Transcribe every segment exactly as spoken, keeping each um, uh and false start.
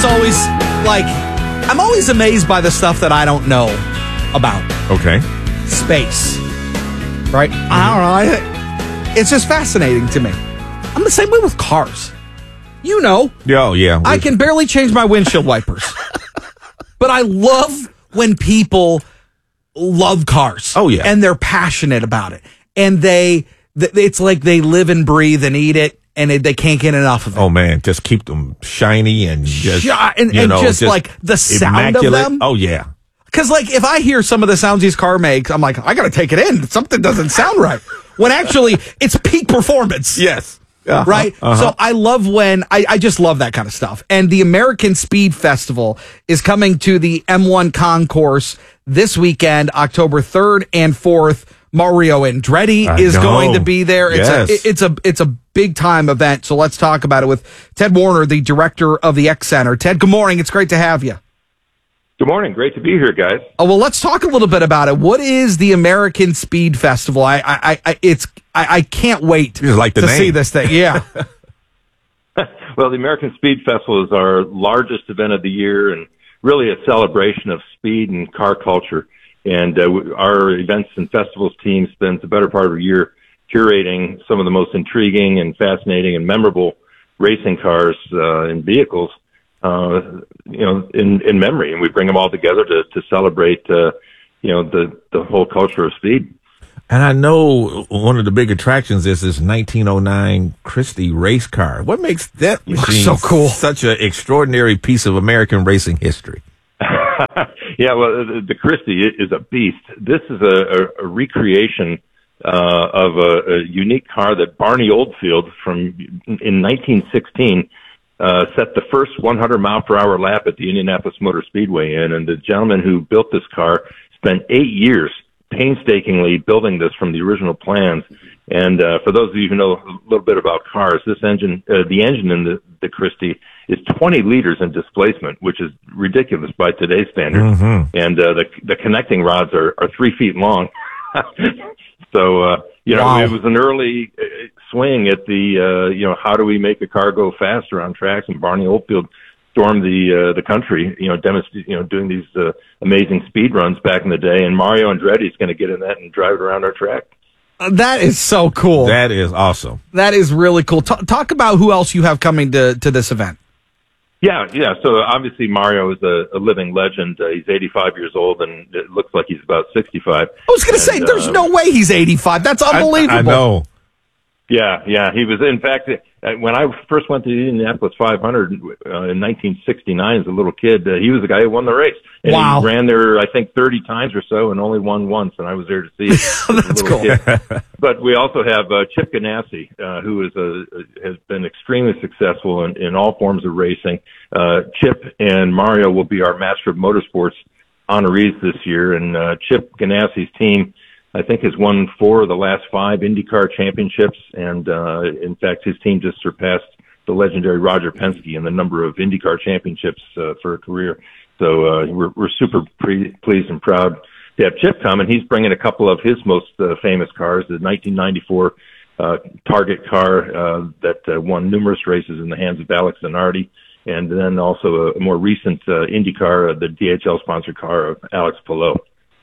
what's always like, I'm always amazed by the stuff that I don't know about. Okay. Space. Right? Mm-hmm. I don't know. I, it's just fascinating to me. I'm the same way with cars. You know. Oh, yeah. I can barely change my windshield wipers. But I love when people love cars. Oh, yeah. And they're passionate about it. And they, it's like they live and breathe and eat it. And it, they can't get enough of it. Oh, man. Just keep them shiny and just, Sh- and, you and know, just, just like the sound immaculate. of them. Oh, yeah. Because, like, if I hear some of the sounds these car makes, I'm like, I got to take it in. Something doesn't sound right. When actually, it's peak performance. Yes. Uh-huh, right? Uh-huh. So I love when, I, I just love that kind of stuff. And the American Speed Festival is coming to the M one Concourse this weekend, October third and fourth. Mario Andretti I is know. going to be there. It's Yes. a, it's a, it's a big time event. So let's talk about it with Ted Warner, the director of the X Center. Ted, good morning. It's great to have you. Good morning. Great to be here, guys. Oh, well, let's talk a little bit about it. What is the American Speed Festival? I, I, I it's, I, I can't wait Just like the to name. see this thing. Yeah. Well, the American Speed Festival is our largest event of the year and really a celebration of speed and car culture. And uh, our events and festivals team spends the better part of a year curating some of the most intriguing and fascinating and memorable racing cars uh, and vehicles, uh, you know, in, in memory. And we bring them all together to, to celebrate, uh, you know, the, the whole culture of speed. And I know one of the big attractions is this nineteen oh nine Christie race car. What makes that machine so cool? Such an extraordinary piece of American racing history? Yeah, well, the, the Christie is a beast. This is a, a, a recreation uh, of a, a unique car that Barney Oldfield from in nineteen sixteen uh, set the first one hundred mile per hour lap at the Indianapolis Motor Speedway in. And the gentleman who built this car spent eight years painstakingly building this from the original plans. And uh, for those of you who know a little bit about cars, this engine, uh, the engine in the, the Christie is twenty liters in displacement, which is ridiculous by today's standards. Mm-hmm. And uh, the the connecting rods are, are three feet long. So, uh, you know, Wow. it was an early uh, swing at the, uh, you know, how do we make a car go faster on tracks? And Barney Oldfield stormed the uh, the country, you know, demonstrate, you know, doing these uh, amazing speed runs back in the day. And Mario Andretti is going to get in that and drive it around our track. Uh, that is so cool. That is awesome. That is really cool. T- talk about who else you have coming to, to this event. Yeah, yeah. So obviously Mario is a, a living legend. Uh, he's eighty-five years old, and it looks like he's about sixty-five. I was going to say, there's uh, no way he's eighty-five. That's unbelievable. I, I know. Yeah, yeah. He was, in fact, uh, when I first went to the Indianapolis five hundred uh, in nineteen sixty-nine as a little kid, uh, he was the guy who won the race. And Wow. he ran there, I think, thirty times or so and only won once, and I was there to see it. That's cool. But we also have uh, Chip Ganassi, uh, who is a, has been extremely successful in, in all forms of racing. Uh, Chip and Mario will be our Master of Motorsports honorees this year, and uh, Chip Ganassi's team, I think, has won four of the last five IndyCar championships, and uh, in fact, his team just surpassed the legendary Roger Penske in the number of IndyCar championships uh, for a career. So uh, we're, we're super pre- pleased and proud to have Chip come, and he's bringing a couple of his most uh, famous cars, the nineteen ninety-four uh, Target car uh, that uh, won numerous races in the hands of Alex Zanardi, and then also a, a more recent uh, IndyCar, uh, the D H L-sponsored car of Alex Palou.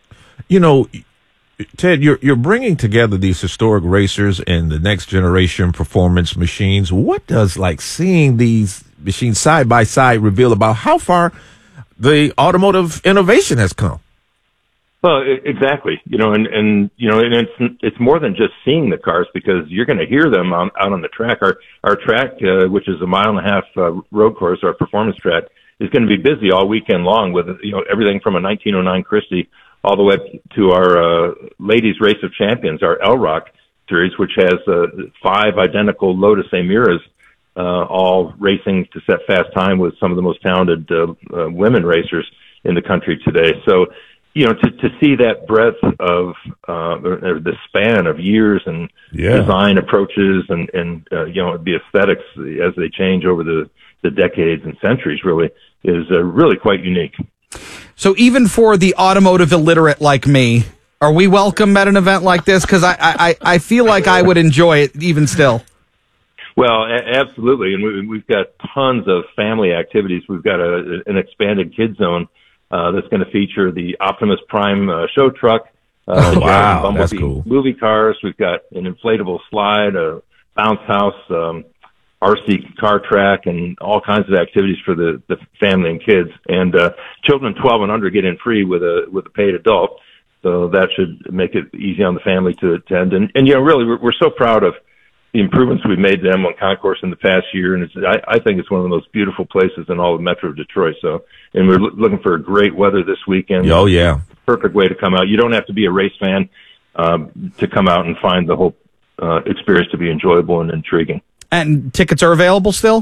You know, Ted, you're you're bringing together these historic racers and the next generation performance machines. What does like seeing these machines side by side reveal about how far the automotive innovation has come? Well, e- exactly. You know, and, and you know, and it's it's more than just seeing the cars, because you're going to hear them on, out on the track. Our our track, uh, which is a mile and a half uh, road course, our performance track, is going to be busy all weekend long with, you know, everything from a nineteen oh nine Christie all the way up to our uh, Ladies Race of Champions, our L Rock series, which has uh, five identical Lotus Emiras, uh, all racing to set fast time with some of the most talented uh, uh, women racers in the country today. So, you know, to, to see that breadth of uh, the span of years and Yeah. design approaches and, and uh, you know, the aesthetics as they change over the, the decades and centuries really is uh, really quite unique. So even for the automotive illiterate like me, are we welcome at an event like this? Because I, I, I feel like I would enjoy it even still. Well, a- absolutely, and we, we've got tons of family activities. We've got a, an expanded kid zone uh, that's going to feature the Optimus Prime uh, show truck. Uh, oh, wow, Bumblebee that's cool. Movie cars. We've got an inflatable slide, a bounce house, um, R C car track, and all kinds of activities for the, the family and kids. And uh, children twelve and under get in free with a with a paid adult, so that should make it easy on the family to attend. And, and you know, really, we're, we're so proud of the improvements we've made to M one Concourse in the past year, and it's, I, I think it's one of the most beautiful places in all of Metro Detroit. So, and we're lo- looking for great weather this weekend. Oh, yeah. Perfect way to come out. You don't have to be a race fan um, to come out and find the whole uh, experience to be enjoyable and intriguing. And tickets are available still?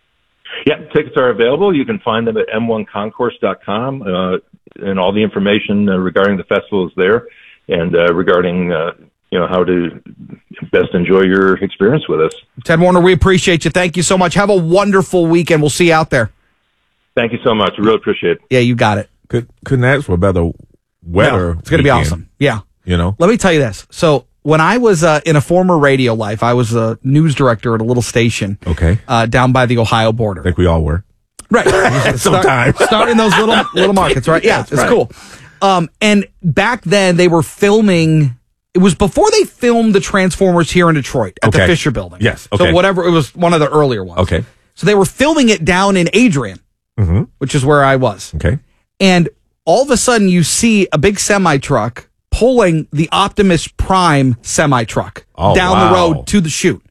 Yeah, tickets are available. You can find them at m one concourse dot com, uh, and all the information uh, regarding the festival is there, and uh, regarding uh, you know how to best enjoy your experience with us. Ted Warner, we appreciate you. Thank you so much. Have a wonderful weekend. We'll see you out there. Thank you so much. I really appreciate it. Yeah, you got it. Could, couldn't ask for a better weather. No, it's going to be weekend, awesome. Yeah. You know? Let me tell you this. So when I was uh, in a former radio life, I was a news director at a little station Okay. uh, down by the Ohio border. I think we all were. Right. Sometimes. Start, start in those little little markets, right? Yeah, it's right. cool. Um, and back then they were filming. It was before they filmed the Transformers here in Detroit at Okay. the Fisher Building. Yes, okay. So whatever, it was one of the earlier ones. Okay. So they were filming it down in Adrian, Mm-hmm. which is where I was. Okay. And all of a sudden you see a big semi truck pulling the Optimus Prime semi truck Oh, down wow. the road to the shoot.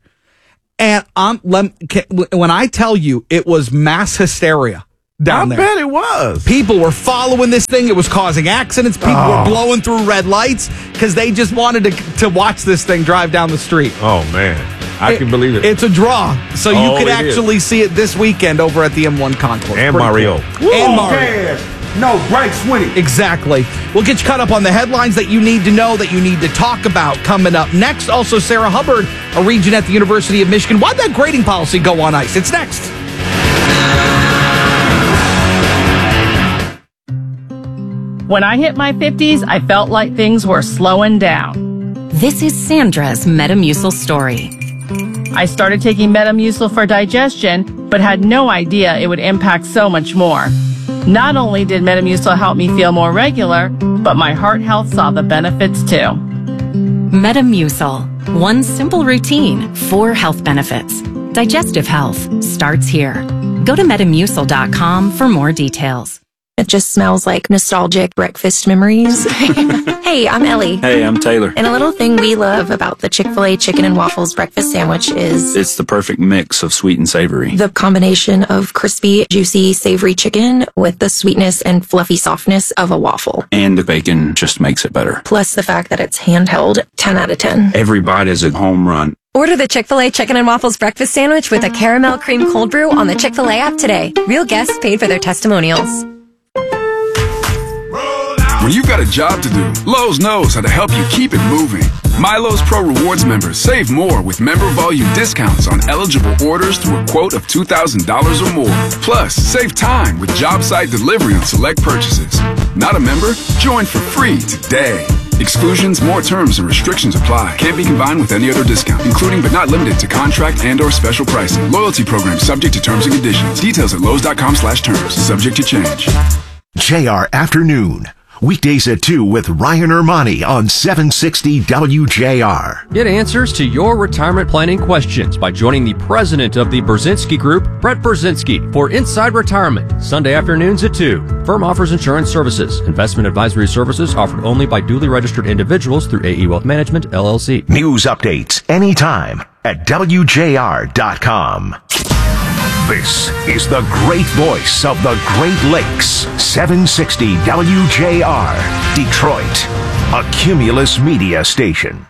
And I'm, lem, can, when I tell you it was mass hysteria down I there. bet it was. People were following this thing. It was causing accidents. People Oh. were blowing through red lights because they just wanted to to watch this thing drive down the street. Oh, man. I can believe it. It's a draw. So you Oh, could it actually see it this weekend over at the M one Concourse. And Pretty Mario. cool. And Mario. No breaks with it. Exactly. We'll get you caught up on the headlines that you need to know, that you need to talk about coming up next. Also, Sarah Hubbard, a regent at the University of Michigan. Why'd that grading policy go on ice? It's next. When I hit my fifties, I felt like things were slowing down. This is Sandra's Metamucil story. I started taking Metamucil for digestion, but had no idea it would impact so much more. Not only did Metamucil help me feel more regular, but my heart health saw the benefits too. Metamucil. One simple routine, four health benefits. Digestive health starts here. Go to metamucil dot com for more details. It just smells like nostalgic breakfast memories. Hey, I'm Ellie. Hey, I'm Taylor. And a little thing we love about the Chick-fil-A chicken and waffles breakfast sandwich is It's the perfect mix of sweet and savory. the combination of crispy, juicy, savory chicken with the sweetness and fluffy softness of a waffle. And the bacon just makes it better. Plus the fact that it's handheld, ten out of ten. Every bite is a home run. Order the Chick-fil-A Chicken and Waffles Breakfast Sandwich with a caramel cream cold brew on the Chick-fil-A app today. Real guests paid for their testimonials. When you've got a job to do, Lowe's knows how to help you keep it moving. My Lowe's Pro Rewards members save more with member volume discounts on eligible orders through a quote of two thousand dollars or more. Plus, save time with job site delivery on select purchases. Not a member? Join for free today. Exclusions, more terms, and restrictions apply. Can't be combined with any other discount, including but not limited to contract and or special pricing. Loyalty program subject to terms and conditions. Details at lowes dot com slash terms. Subject to change. J R Afternoon. Weekdays at two with Ryan Ermani on seven sixty W J R. Get answers to your retirement planning questions by joining the president of the Brzezinski Group, Brett Brzezinski, for Inside Retirement, Sunday afternoons at two. Firm offers insurance services. Investment advisory services offered only by duly registered individuals through A E Wealth Management, L L C. News updates anytime at W J R dot com. This is the great voice of the Great Lakes, seven sixty W J R, Detroit, a Cumulus media station.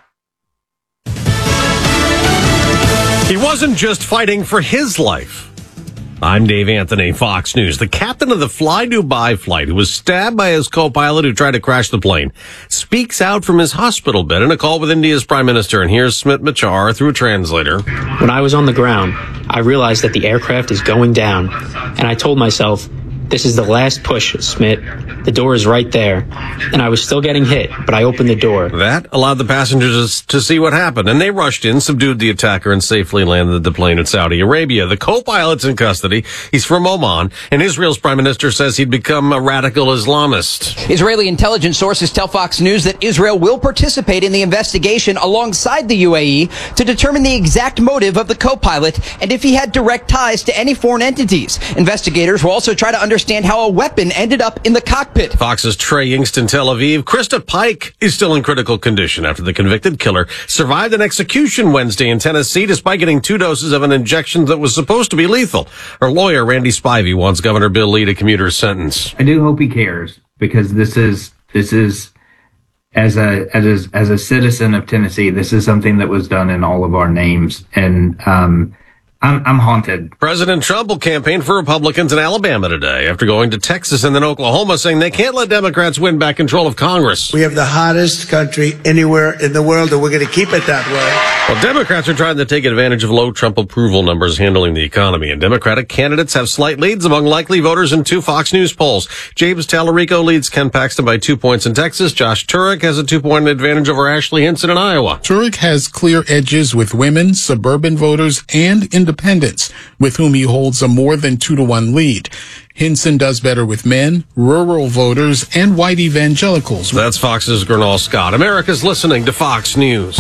He wasn't just fighting for his life. I'm Dave Anthony, Fox News. The captain of the Fly Dubai flight, who was stabbed by his co-pilot who tried to crash the plane, speaks out from his hospital bed in a call with India's prime minister. And here's Smit Machar through a translator. When I was on the ground, I realized that the aircraft is going down, and I told myself, This is the last push, Smith. The door is right there. And I was still getting hit, but I opened the door. That allowed the passengers to see what happened, and they rushed in, subdued the attacker, and safely landed the plane in Saudi Arabia. The co-pilot's in custody. He's from Oman, and Israel's prime minister says he'd become a radical Islamist. Israeli intelligence sources tell Fox News that Israel will participate in the investigation alongside the U A E to determine the exact motive of the co-pilot and if he had direct ties to any foreign entities. Investigators will also try to understand how a weapon ended up in the cockpit. Fox's Trey Yingst in Tel Aviv. Krista Pike is still in critical condition after the convicted killer survived an execution Wednesday in Tennessee despite getting two doses of an injection that was supposed to be lethal. Her lawyer, Randy Spivey, wants Governor Bill Lee to commute her sentence. I do hope he cares, because this is this is as a as a, as a citizen of Tennessee, this is something that was done in all of our names, and um I'm, I'm haunted. President Trump will campaign for Republicans in Alabama today after going to Texas and then Oklahoma, saying they can't let Democrats win back control of Congress. We have the hottest country anywhere in the world, and we're going to keep it that way. Well, Democrats are trying to take advantage of low Trump approval numbers handling the economy, and Democratic candidates have slight leads among likely voters in two Fox News polls. James Tallarico leads Ken Paxton by two points in Texas. Josh Turek has a two-point advantage over Ashley Hinson in Iowa. Turek has clear edges with women, suburban voters, and independents, with whom he holds a more than two to one lead. Hinson does better with men, rural voters, and white evangelicals. That's Fox's Gernal Scott. America's listening to Fox News.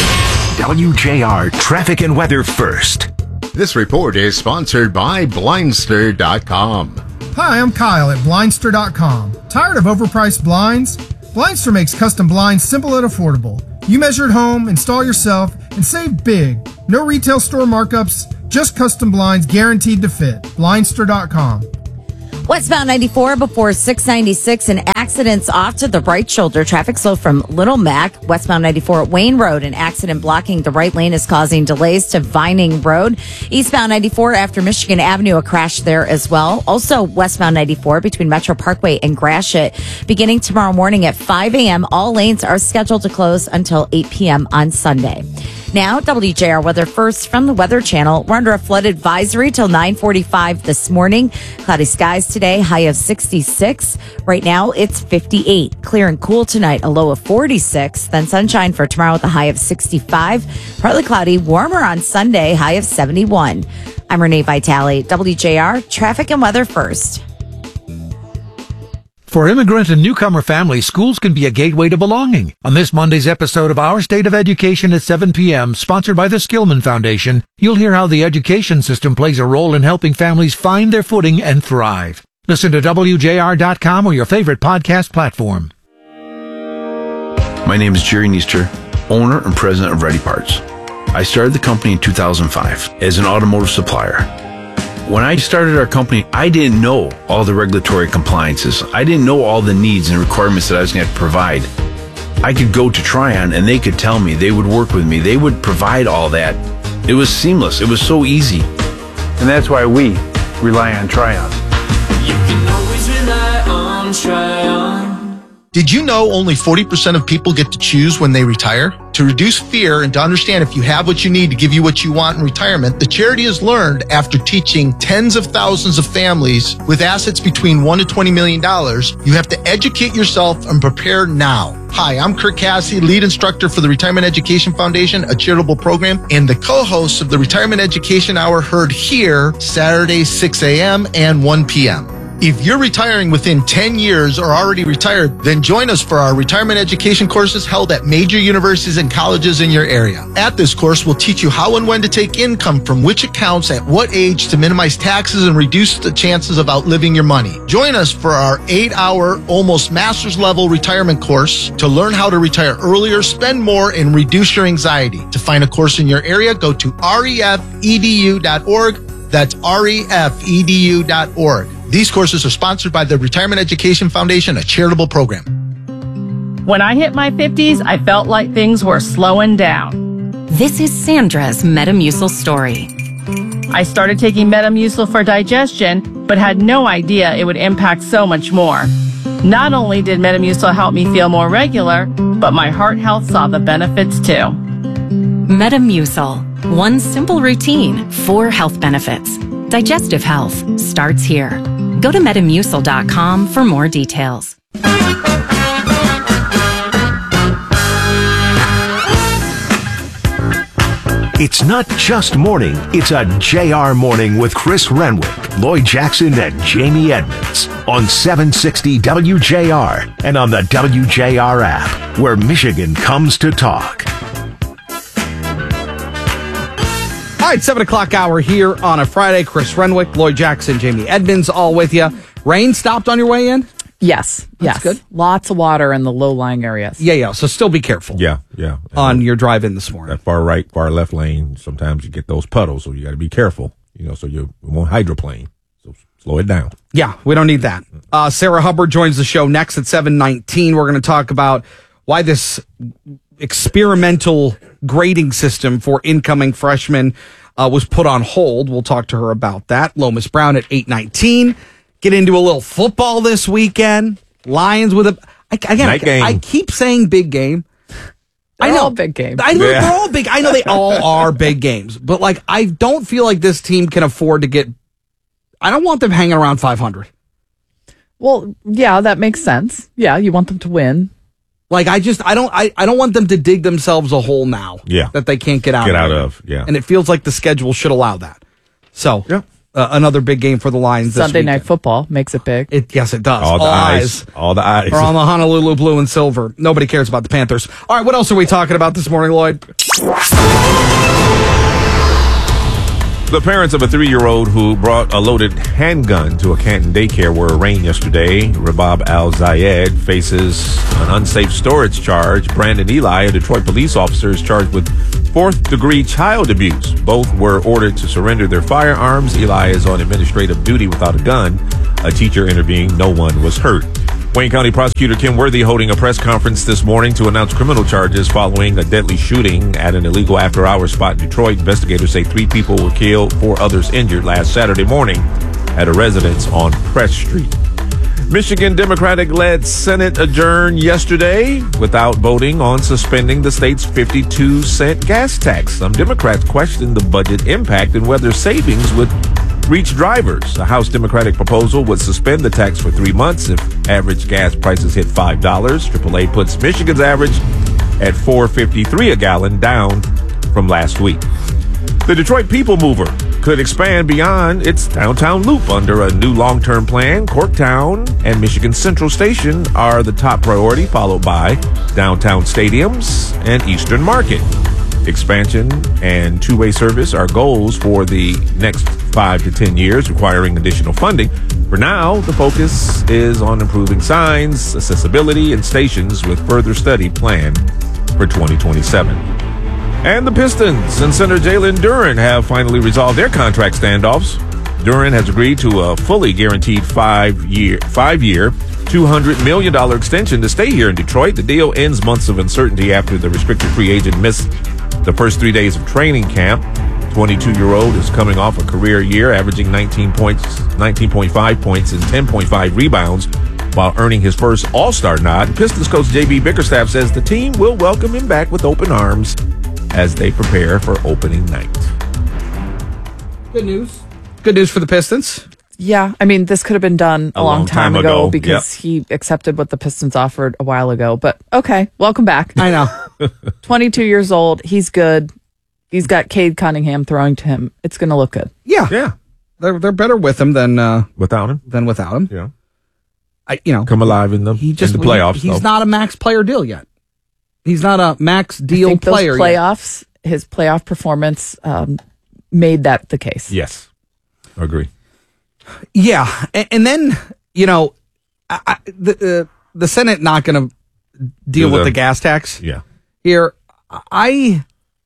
W J R Traffic and Weather First. This report is sponsored by Blindster dot com. Hi, I'm Kyle at Blindster dot com. Tired of overpriced blinds? Blindster makes custom blinds simple and affordable. You measure at home, install yourself, and save big. No retail store markups, just custom blinds guaranteed to fit. Blindster dot com. Westbound ninety-four before six ninety-six, an accident's off to the right shoulder. Traffic slow from Little Mac. Westbound ninety-four at Wayne Road, an accident blocking the right lane is causing delays to Vining Road. Eastbound ninety-four after Michigan Avenue, a crash there as well. Also westbound ninety-four between Metro Parkway and Gratiot. Beginning tomorrow morning at five a.m., all lanes are scheduled to close until eight p.m. on Sunday. Now, W J R weather first from the Weather Channel. We're under a flood advisory till nine forty-five this morning. Cloudy skies today, high of sixty-six. Right now, it's fifty-eight. Clear and cool tonight, a low of forty-six. Then sunshine for tomorrow with a high of sixty-five. Partly cloudy, warmer on Sunday, high of seventy-one. I'm Renee Vitale, W J R Traffic and Weather First. For immigrant and newcomer families, schools can be a gateway to belonging. On this Monday's episode of Our State of Education at seven p.m., sponsored by the Skillman Foundation, you'll hear how the education system plays a role in helping families find their footing and thrive. Listen to W J R dot com or your favorite podcast platform. My name is Jerry Neester, owner and president of Ready Parts. I started the company in two thousand five as an automotive supplier. When I started our company, I didn't know all the regulatory compliances. I didn't know all the needs and requirements that I was going to have to provide. I could go to Tryon and they could tell me, they would work with me, they would provide all that. It was seamless. It was so easy. And that's why we rely on Tryon. You can always rely on Tryon. Did you know only forty percent of people get to choose when they retire? To reduce fear and to understand if you have what you need to give you what you want in retirement, the charity has learned after teaching tens of thousands of families with assets between one to twenty million dollars, you have to educate yourself and prepare now. Hi, I'm Kirk Cassidy, lead instructor for the Retirement Education Foundation, a charitable program, and the co-host of the Retirement Education Hour, heard here Saturday, six a.m. and one p.m. If you're retiring within ten years or already retired, then join us for our retirement education courses held at major universities and colleges in your area. At this course, we'll teach you how and when to take income from which accounts at what age to minimize taxes and reduce the chances of outliving your money. Join us for our eight-hour, almost master's level retirement course to learn how to retire earlier, spend more, and reduce your anxiety. To find a course in your area, go to R E F E D U dot org. That's R E F E D U dot org. These courses are sponsored by the Retirement Education Foundation, a charitable program. When I hit my fifties, I felt like things were slowing down. This is Sandra's Metamucil story. I started taking Metamucil for digestion, but had no idea it would impact so much more. Not only did Metamucil help me feel more regular, but my heart health saw the benefits too. Metamucil. One simple routine, four health benefits. Digestive health starts here. Go to metamucil dot com for more details. It's not just morning, it's a J R morning with Chris Renwick, Lloyd Jackson, and Jamie Edmonds on seven sixty W J R and on the W J R app, where Michigan comes to talk. All right, seven o'clock hour here on a Friday. Chris Renwick, Lloyd Jackson, Jamie Edmonds, all with you. Rain stopped on your way in? Yes, That's yes. good. Lots of water in the low-lying areas. Yeah, yeah. So still be careful. Yeah, yeah. On your drive in this morning. That far right, far left lane, sometimes you get those puddles, so you got to be careful, you know, so you won't hydroplane. So slow it down. Yeah, we don't need that. Uh, Sarah Hubbard joins the show next at seven nineteen. We're going to talk about why this experimental grading system for incoming freshmen uh, was put on hold. We'll talk to her about that. Lomas Brown at eight nineteen. Get into a little football this weekend. Lions with a I, again. Night game. I, I keep saying big game. They're I know all big games. I know Yeah. they're all big. I know they all are big games, but like I don't feel like this team can afford to get. I don't want them hanging around five hundred. Well, yeah, that makes sense. Yeah, you want them to win. Like I just I don't I, I don't want them to dig themselves a hole now. Yeah. that they can't get out Get of. out of, yeah. And it feels like the schedule should allow that. So Yeah. uh, another big game for the Lions this Sunday weekend. Night Football makes it big. It yes, it does. All the eyes. All the eyes. are on the Honolulu blue and silver. Nobody cares about the Panthers. All right, what else are we talking about this morning, Lloyd? The parents of a three-year-old who brought a loaded handgun to a Canton daycare were arraigned yesterday. Rabab Al-Zayed faces an unsafe storage charge. Brandon Eli, a Detroit police officer, is charged with fourth-degree child abuse. Both were ordered to surrender their firearms. Eli is on administrative duty without a gun. A teacher intervened. No one was hurt. Wayne County Prosecutor Kim Worthy holding a press conference this morning to announce criminal charges following a deadly shooting at an illegal after-hours spot in Detroit. Investigators say three people were killed, four others injured last Saturday morning at a residence on Press Street. Michigan Democratic-led Senate adjourned yesterday without voting on suspending the state's fifty-two cent gas tax. Some Democrats questioned the budget impact and whether savings would reach drivers. A House Democratic proposal would suspend the tax for three months if average gas prices hit five dollars. triple A puts Michigan's average at four dollars and fifty-three cents a gallon, down from last week. The Detroit People Mover could expand beyond its downtown loop under a new long-term plan. Corktown and Michigan Central Station are the top priority, followed by downtown stadiums and Eastern Market. Expansion and two-way service are goals for the next five to ten years, requiring additional funding. For now, the focus is on improving signs, accessibility, and stations, with further study planned for twenty twenty-seven. And the Pistons and center Jalen Duren have finally resolved their contract standoffs. Duren has agreed to a fully guaranteed five-year, five-year, two hundred million dollars extension to stay here in Detroit. The deal ends months of uncertainty after the restricted free agent missed the first three days of training camp. twenty-two-year-old is coming off a career year, averaging nineteen points, nineteen point five points and ten point five rebounds, while earning his first All-Star nod. Pistons coach J B Bickerstaff says the team will welcome him back with open arms as they prepare for opening night. Good news. Good news for the Pistons. Yeah, I mean, this could have been done a, A long, long time, time ago, ago, because yep. he accepted what the Pistons offered a while ago. But okay, welcome back. I know. twenty-two years old. He's good. He's got Cade Cunningham throwing to him. It's going to look good. Yeah, Yeah. they're they're better with him than uh, Without him? than without him. Yeah. I you know Come alive in the, he just in the playoffs, he- he's though. not a max player deal yet. He's not a max deal I think player those yet. playoffs, his playoff performance um, made that the case. Yes. Agree. Yeah, and, and then you know, I, I, the uh, the Senate not going to deal Do with the- the gas tax Yeah. here. I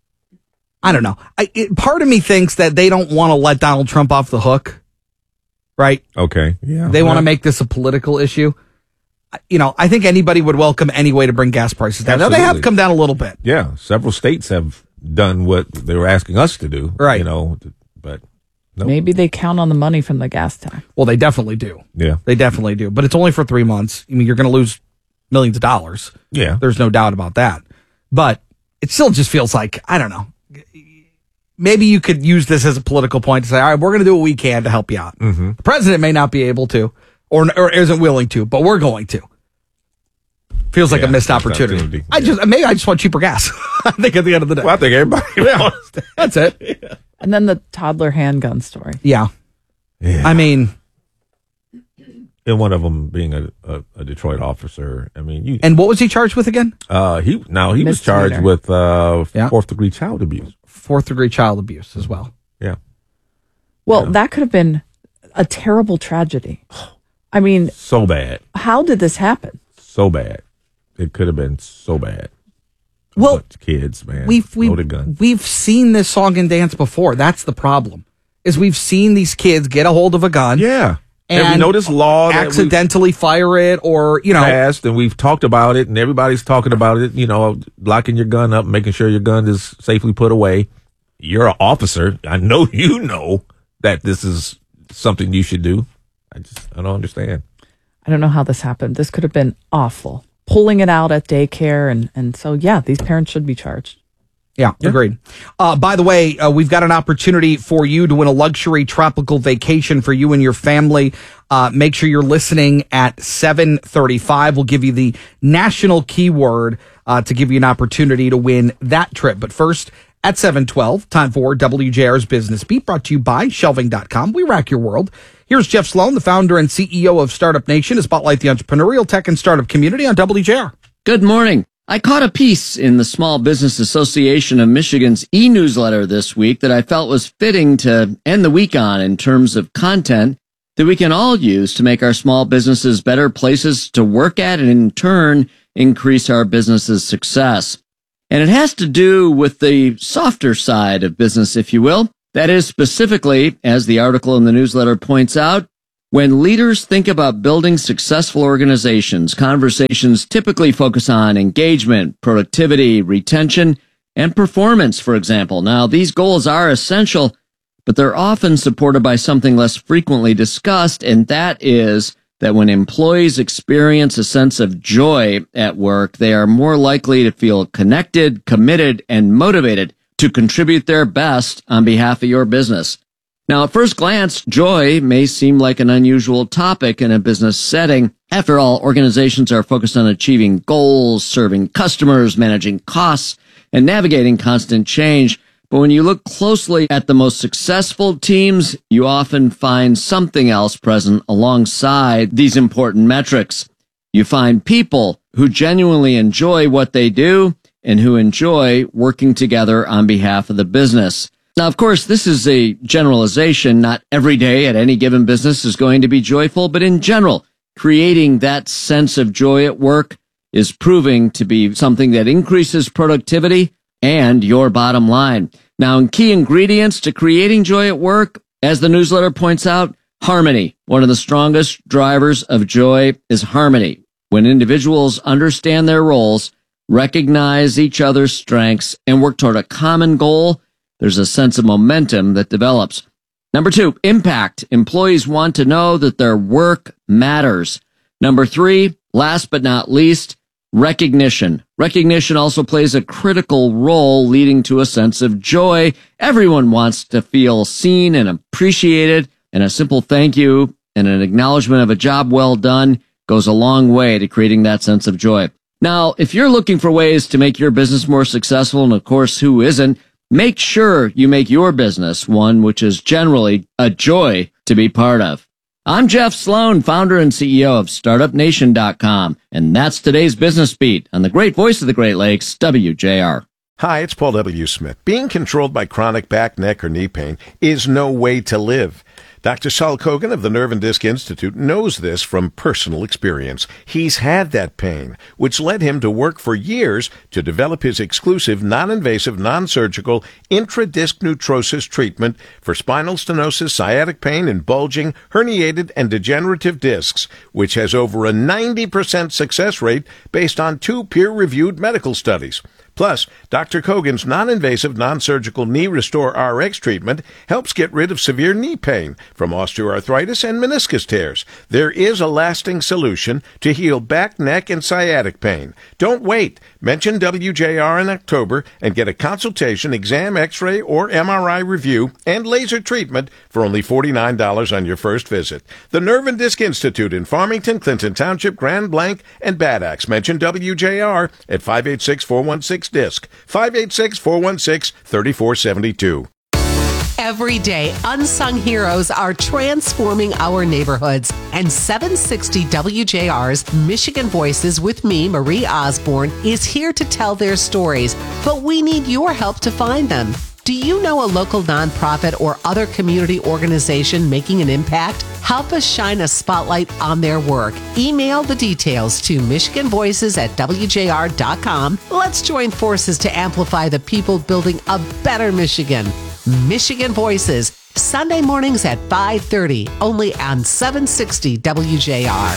I don't know. I, it, part of me thinks that they don't want to let Donald Trump off the hook, right? Okay. Yeah. They want to make this a political issue. I- You know, I think anybody would welcome any way to bring gas prices down. Now they have Absolutely. come down a little bit. Yeah. Several states have done what they were asking us to do. Right. You know, but nope. Maybe they count on the money from the gas tax. Well, they definitely do. Yeah. They definitely do. But it's only for three months. I mean, you're going to lose millions of dollars. Yeah. There's no doubt about that. But it still just feels like, I don't know. maybe you could use this as a political point to say, all right, we're going to do what we can to help you out. Mm-hmm. The president may not be able to or, or isn't willing to, but we're going to. Feels like Yeah, a missed missed opportunity. opportunity. I just maybe I just want cheaper gas. I think at the end of the day. Well, I think everybody wants that. That's it. And then the toddler handgun story. Yeah. Yeah. I mean, And one of them being a, a, a Detroit officer. I mean, you. and what was he charged with again? Uh, he now he was Misdemeanor. charged with uh, Yeah. fourth degree child abuse. Fourth degree child abuse as well. Yeah. Well, that could have been a terrible tragedy. I mean, So bad. how did this happen? So bad. It could have been so bad. Well, But kids, man. we've we, loaded gun. we've seen this song and dance before. That's the problem. Is we've seen these kids get a hold of a gun. Yeah. And And we know this law that we've accidentally fire it, or you know, passed, and we've talked about it, and everybody's talking about it. You know, locking your gun up, making sure your gun is safely put away. You're an officer. I know you know that this is something you should do. I just I don't understand. I don't know how this happened. This could have been awful. Pulling it out at daycare. And, and so, yeah, these parents should be charged. Yeah, agreed. Uh, by the way, uh, we've got an opportunity for you to win a luxury tropical vacation for you and your family. Uh, make sure you're listening at seven thirty-five. We'll give you the national keyword uh, to give you an opportunity to win that trip. But first, at seven twelve, time for W J R's Business Beat, brought to you by shelving dot com. We rack your world. Here's Jeff Sloan, the founder and C E O of Startup Nation, to spotlight the entrepreneurial tech and startup community on W J R. Good morning. I caught a piece in the Small Business Association of Michigan's e-newsletter this week that I felt was fitting to end the week on in terms of content that we can all use to make our small businesses better places to work at and in turn increase our business's success. And it has to do with the softer side of business, if you will. That is specifically, as the article in the newsletter points out, when leaders think about building successful organizations, conversations typically focus on engagement, productivity, retention, and performance, for example. Now, these goals are essential, but they're often supported by something less frequently discussed, and that is that when employees experience a sense of joy at work, they are more likely to feel connected, committed, and motivated to contribute their best on behalf of your business. Now, at first glance, joy may seem like an unusual topic in a business setting. After all, organizations are focused on achieving goals, serving customers, managing costs, and navigating constant change. But when you look closely at the most successful teams, you often find something else present alongside these important metrics. You find people who genuinely enjoy what they do and who enjoy working together on behalf of the business. Now, of course, this is a generalization. Not every day at any given business is going to be joyful, but in general, creating that sense of joy at work is proving to be something that increases productivity and your bottom line. Now, in key ingredients to creating joy at work, as the newsletter points out, harmony. One of the strongest drivers of joy is harmony. When individuals understand their roles, recognize each other's strengths, and work toward a common goal, there's a sense of momentum that develops. Number two, impact. Employees want to know that their work matters. Number three, last but not least, recognition. Recognition also plays a critical role, leading to a sense of joy. Everyone wants to feel seen and appreciated, and a simple thank you and an acknowledgement of a job well done goes a long way to creating that sense of joy. Now, if you're looking for ways to make your business more successful, and of course, who isn't, make sure you make your business one which is generally a joy to be part of. I'm Jeff Sloan, founder and C E O of startup nation dot com, and that's today's Business Beat on the great voice of the Great Lakes, W J R. Hi, it's Paul W. Smith. Being controlled by chronic back, neck, or knee pain is no way to live. Doctor Saul Kogan of the Nerve and Disc Institute knows this from personal experience. He's had that pain, which led him to work for years to develop his exclusive, non-invasive, non-surgical intradisc neutrosis treatment for spinal stenosis, sciatic pain, and bulging, herniated, and degenerative discs, which has over a ninety percent success rate based on two peer-reviewed medical studies. Plus, Doctor Kogan's non-invasive, non-surgical Knee Restore R X treatment helps get rid of severe knee pain from osteoarthritis and meniscus tears. There is a lasting solution to heal back, neck, and sciatic pain. Don't wait. Mention W J R in October and get a consultation, exam, x-ray, or M R I review and laser treatment for only forty-nine dollars on your first visit. The Nerve and Disc Institute in Farmington, Clinton Township, Grand Blanc, and Bad Axe. Mention W J R at five eight six, four one six, D I S C, five eight six, four one six, three four seven two. Every day, unsung heroes are transforming our neighborhoods. And seven sixty W J R's Michigan Voices with me, Marie Osborne, is here to tell their stories. But we need your help to find them. Do you know a local nonprofit or other community organization making an impact? Help us shine a spotlight on their work. Email the details to Michigan Voices at W J R dot com. Let's join forces to amplify the people building a better Michigan. Michigan Voices, Sunday mornings at five thirty, only on seven sixty W J R.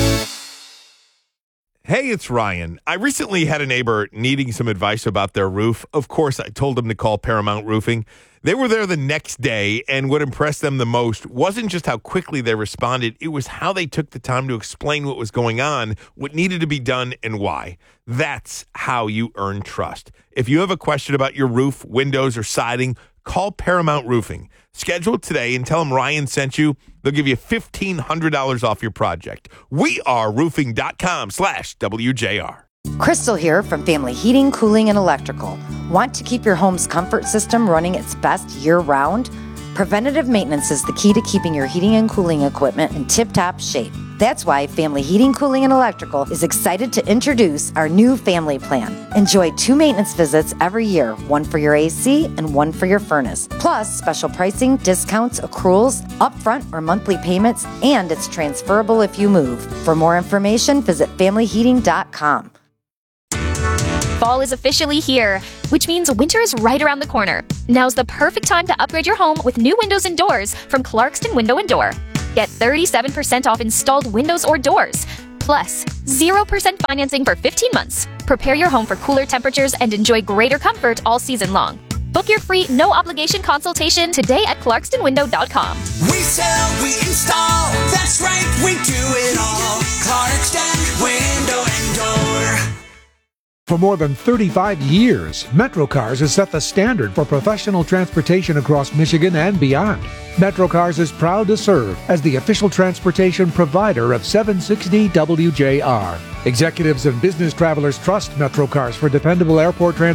Hey, it's Ryan. I recently had a neighbor needing some advice about their roof. Of course, I told them to call Paramount Roofing. They were there the next day, and what impressed them the most wasn't just how quickly they responded, it was how they took the time to explain what was going on, what needed to be done, and why. That's how you earn trust. If you have a question about your roof, windows, or siding, call Paramount Roofing. Schedule it today and tell them Ryan sent you. They'll give you fifteen hundred dollars off your project. We are roofing.com slash WJR. Crystal here from Family Heating, Cooling, and Electrical. Want to keep your home's comfort system running its best year-round? Preventative maintenance is the key to keeping your heating and cooling equipment in tip-top shape. That's why Family Heating, Cooling, and Electrical is excited to introduce our new family plan. Enjoy two maintenance visits every year, one for your A C and one for your furnace. Plus, special pricing, discounts, accruals, upfront or monthly payments, and it's transferable if you move. For more information, visit family heating dot com. Fall is officially here, which means winter is right around the corner. Now's the perfect time to upgrade your home with new windows and doors from Clarkston Window and Door. Get thirty-seven percent off installed windows or doors, plus zero percent financing for fifteen months. Prepare your home for cooler temperatures and enjoy greater comfort all season long. Book your free, no-obligation consultation today at clarkston window dot com. We sell, we install, that's right, we do it all. Clarkston Window and Door. For more than thirty-five years, MetroCars has set the standard for professional transportation across Michigan and beyond. MetroCars is proud to serve as the official transportation provider of seven sixty W J R. Executives and business travelers trust MetroCars for dependable airport transportation.